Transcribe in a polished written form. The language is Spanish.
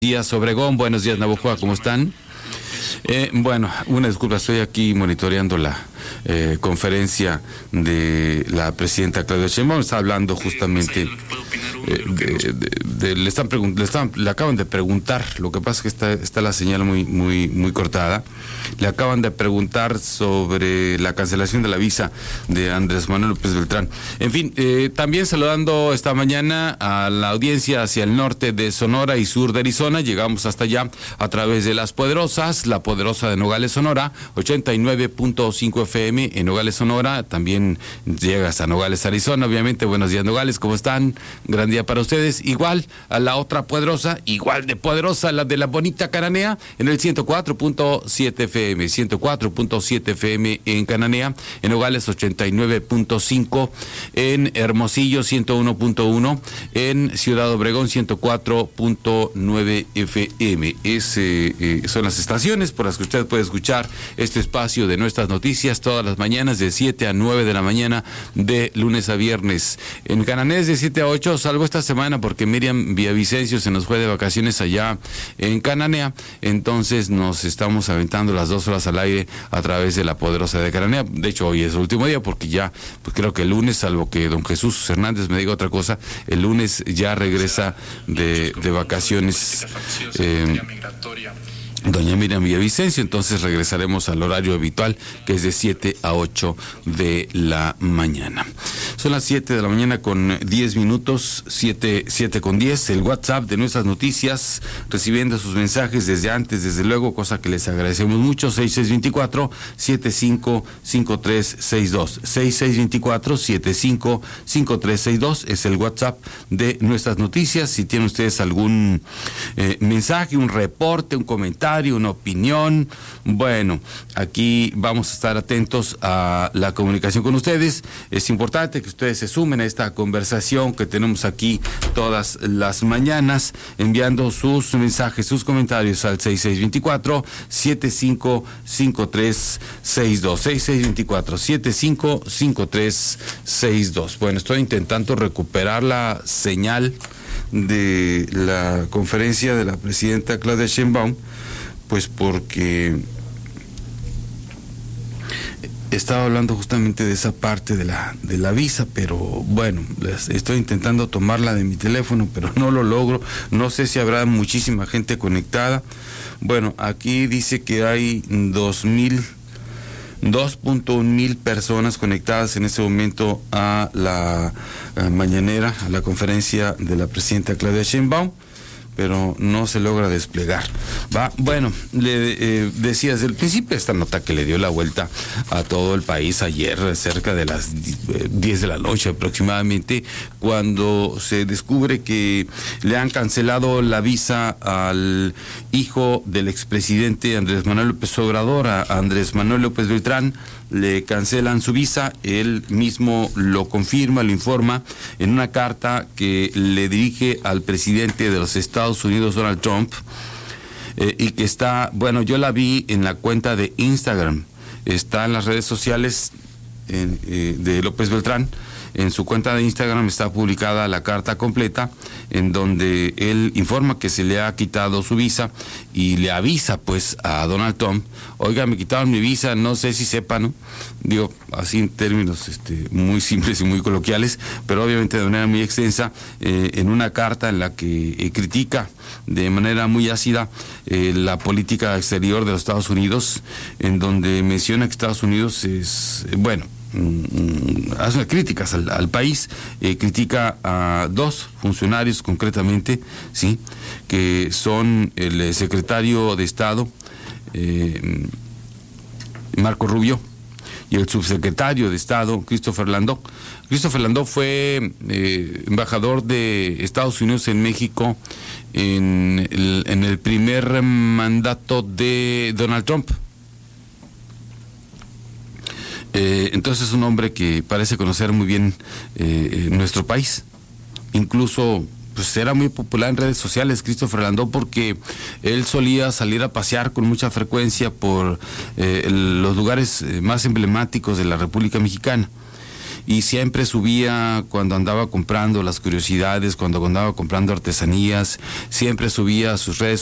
Díaz Obregón, buenos días Navojoa, ¿cómo están? Bueno, una disculpa, estoy aquí monitoreando la conferencia de la presidenta Claudia Sheinbaum. Está hablando justamente le acaban de preguntar, lo que pasa es que está la señal muy cortada. Le acaban de preguntar sobre la cancelación de la visa de Andrés Manuel López Beltrán. En fin, también saludando esta mañana a la audiencia hacia el norte de Sonora y sur de Arizona. Llegamos hasta allá a través de Las Poderosas, la Poderosa de Nogales, Sonora, 89.5 FM en Nogales, Sonora. También llega hasta Nogales, Arizona, obviamente. Buenos días, Nogales, ¿cómo están? Gran día para ustedes. Igual a la otra poderosa, igual de poderosa, la de la bonita Cananea, en el 104.7 FM, 104.7 FM en Cananea, en Nogales 89.5, en Hermosillo 101.1, en Ciudad Obregón 104.9 FM. Son las estaciones por las que usted puede escuchar este espacio de nuestras noticias todas las mañanas de 7 a 9 de la mañana, de lunes a viernes. En Cananea es de 7 a 8, salvo esta semana porque Miriam Villavicencio se nos fue de vacaciones allá en Cananea, entonces nos estamos aventando las 2 horas al aire a través de la Poderosa de Cananea. De hecho, hoy es el último día porque ya, pues creo que el lunes, salvo que don Jesús Hernández me diga otra cosa, el lunes ya regresa de vacaciones doña Miriam Villavicencio, entonces regresaremos al horario habitual, que es de 7 a 8 de la mañana. Son las 7 de la mañana con 10 minutos, 7 con 10, el WhatsApp de nuestras noticias, recibiendo sus mensajes desde antes, desde luego, cosa que les agradecemos mucho, 6624-755362, 6624-755362 es el WhatsApp de nuestras noticias. Si tienen ustedes algún mensaje, un reporte, un comentario, una opinión, bueno, aquí vamos a estar atentos a la comunicación con ustedes. Es importante que ustedes se sumen a esta conversación que tenemos aquí todas las mañanas, enviando sus mensajes, sus comentarios al 6624-755362, 6624-755362. Bueno, estoy intentando recuperar la señal de la conferencia de la presidenta Claudia Sheinbaum, pues porque estaba hablando justamente de esa parte de la visa, pero bueno, estoy intentando tomarla de mi teléfono, pero no lo logro. No sé si habrá muchísima gente conectada. Bueno, aquí dice que hay 2.1 mil personas conectadas en este momento a la mañanera, a la conferencia de la presidenta Claudia Sheinbaum, pero no se logra desplegar. Bueno, le decía desde el principio esta nota que le dio la vuelta a todo el país ayer, cerca de las 10 de la noche aproximadamente, cuando se descubre que le han cancelado la visa al hijo del expresidente Andrés Manuel López Obrador, a Andrés Manuel López Beltrán. Le cancelan su visa, él mismo lo confirma, lo informa en una carta que le dirige al presidente de los Estados Unidos, Donald Trump, y que está, bueno, yo la vi en la cuenta de Instagram, está en las redes sociales de López Beltrán. En su cuenta de Instagram está publicada la carta completa, en donde él informa que se le ha quitado su visa y le avisa pues a Donald Trump: oiga, me quitaron mi visa, no sé si sepa, ¿no? Digo, así en términos muy simples y muy coloquiales, pero obviamente de manera muy extensa, en una carta en la que critica de manera muy ácida la política exterior de los Estados Unidos, en donde menciona que Estados Unidos es, bueno, hace críticas al país, critica a dos funcionarios concretamente, sí, que son el secretario de Estado Marco Rubio y el subsecretario de Estado Christopher Landau. Christopher Landau fue embajador de Estados Unidos en México en el primer mandato de Donald Trump. Entonces es un hombre que parece conocer muy bien nuestro país. Incluso pues era muy popular en redes sociales Christopher Landau, porque él solía salir a pasear con mucha frecuencia por los lugares más emblemáticos de la República Mexicana. y siempre subía cuando andaba comprando las curiosidades, cuando andaba comprando artesanías, siempre subía a sus redes